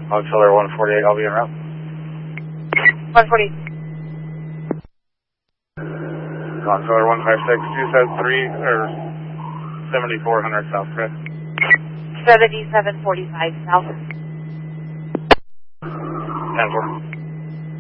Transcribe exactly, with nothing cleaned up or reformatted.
Auxiliary one forty-eight, I'll be en route. one forty. Auxiliary one five six, you said three, or seventy-four hundred south, correct? seventy-seven forty-five south. ten four.